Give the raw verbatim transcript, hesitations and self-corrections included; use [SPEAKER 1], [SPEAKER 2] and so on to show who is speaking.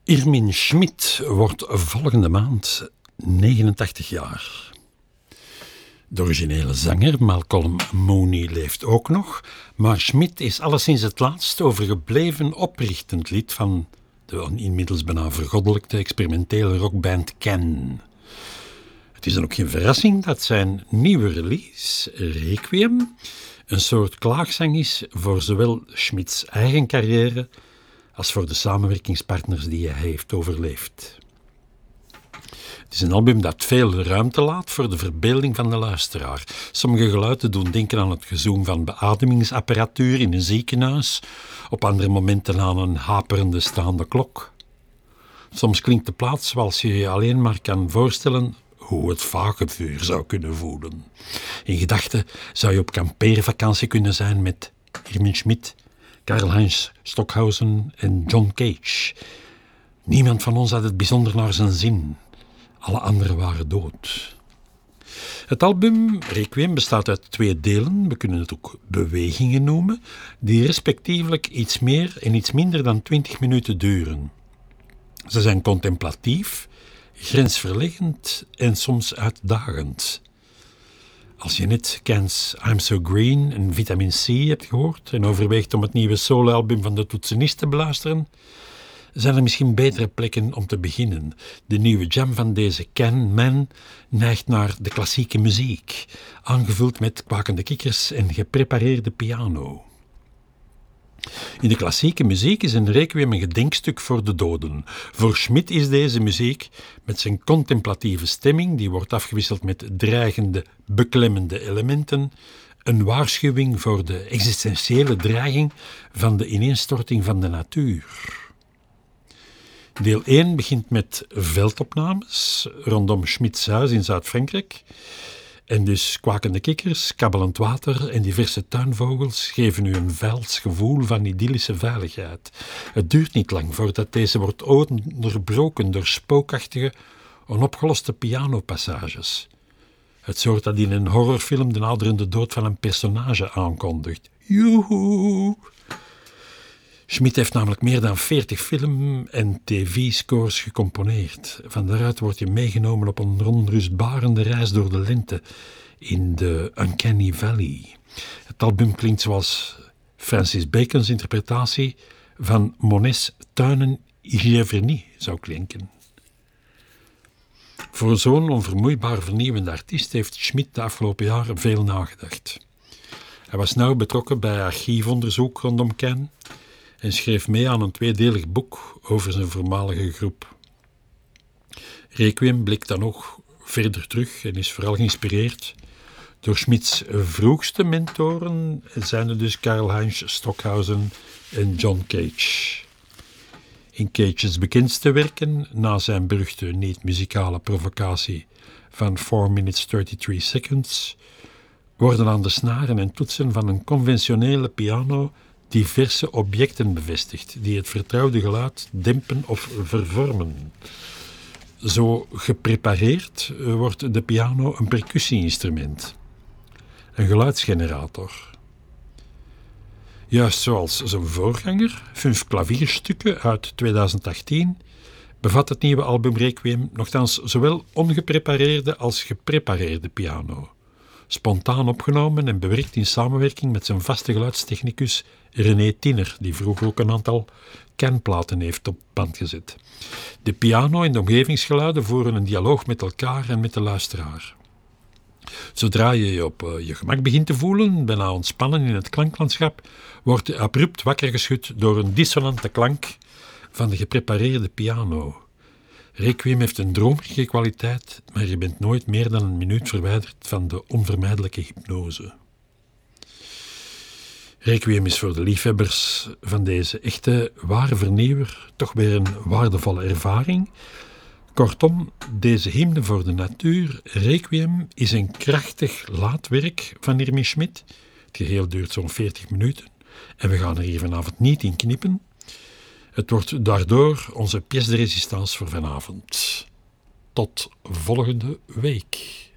[SPEAKER 1] Irmin Schmidt wordt volgende maand negenentachtig jaar. De originele zanger Malcolm Mooney leeft ook nog, maar Schmidt is alleszins het laatst overgebleven oprichtend lid van de inmiddels bijna vergoddelijkte experimentele rockband Can. Het is dan ook geen verrassing dat zijn nieuwe release, Requiem, een soort klaagzang is voor zowel Schmidts eigen carrière als voor de samenwerkingspartners die hij heeft overleefd. Het is een album dat veel ruimte laat voor de verbeelding van de luisteraar. Sommige geluiden doen denken aan het gezoem van beademingsapparatuur in een ziekenhuis, op andere momenten aan een haperende staande klok. Soms klinkt de plaat zoals je je alleen maar kan voorstellen hoe het vagevuur zou kunnen voelen. In gedachten zou je op kampeervakantie kunnen zijn met Irmin Schmidt, Karl-Heinz Stockhausen en John Cage. Niemand van ons had het bijzonder naar zijn zin. Alle anderen waren dood. Het album Requiem bestaat uit twee delen, we kunnen het ook bewegingen noemen, die respectievelijk iets meer en iets minder dan twintig minuten duren. Ze zijn contemplatief, grensverleggend en soms uitdagend. Als je net Can's I'm So Green en Vitamin C hebt gehoord en overweegt om het nieuwe soloalbum van de toetsenist te beluisteren, zijn er misschien betere plekken om te beginnen. De nieuwe jam van deze Can Man neigt naar de klassieke muziek, aangevuld met kwakende kikkers en geprepareerde piano. In de klassieke muziek is een requiem een gedenkstuk voor de doden. Voor Schmidt is deze muziek, met zijn contemplatieve stemming, die wordt afgewisseld met dreigende, beklemmende elementen, een waarschuwing voor de existentiële dreiging van de ineenstorting van de natuur. Deel één begint met veldopnames rondom Schmidts huis in Zuid-Frankrijk. En dus kwakende kikkers, kabbelend water en diverse tuinvogels geven u een vals gevoel van idyllische veiligheid. Het duurt niet lang voordat deze wordt onderbroken door spookachtige, onopgeloste pianopassages. Het soort dat in een horrorfilm de naderende dood van een personage aankondigt. Joehoe! Schmidt heeft namelijk meer dan veertig film- en tv-scores gecomponeerd. Van daaruit word je meegenomen op een onrustbarende reis door de lente in de Uncanny Valley. Het album klinkt zoals Francis Bacon's interpretatie van Monet's Tuinen Giverny zou klinken. Voor zo'n onvermoeibaar vernieuwende artiest heeft Schmidt de afgelopen jaren veel nagedacht. Hij was nauw betrokken bij archiefonderzoek rondom Can en schreef mee aan een tweedelig boek over zijn voormalige groep. Requiem blikt dan nog verder terug en is vooral geïnspireerd door Schmidts vroegste mentoren, zijn er dus Karl-Heinz Stockhausen en John Cage. In Cage's bekendste werken, na zijn beruchte niet-muzikale provocatie van four minutes thirty-three seconds, worden aan de snaren en toetsen van een conventionele piano diverse objecten bevestigd, die het vertrouwde geluid dempen of vervormen. Zo geprepareerd wordt de piano een percussie-instrument, een geluidsgenerator. Juist zoals zijn voorganger, vijf klavierstukken uit tweeduizend achttien, bevat het nieuwe album Requiem nogthans zowel ongeprepareerde als geprepareerde piano. Spontaan opgenomen en bewerkt in samenwerking met zijn vaste geluidstechnicus René Tinner, die vroeger ook een aantal Can-platen heeft op band gezet. De piano en de omgevingsgeluiden voeren een dialoog met elkaar en met de luisteraar. Zodra je je op uh, je gemak begint te voelen, bijna ontspannen in het klanklandschap, wordt je abrupt wakker geschud door een dissonante klank van de geprepareerde piano. Requiem heeft een dromerige kwaliteit, maar je bent nooit meer dan een minuut verwijderd van de onvermijdelijke hypnose. Requiem is voor de liefhebbers van deze echte, ware vernieuwer toch weer een waardevolle ervaring. Kortom, deze hymne voor de natuur, Requiem, is een krachtig laadwerk van Irmin Schmidt. Het geheel duurt zo'n veertig minuten en we gaan er hier vanavond niet in knippen. Het wordt daardoor onze pièce de résistance voor vanavond. Tot volgende week.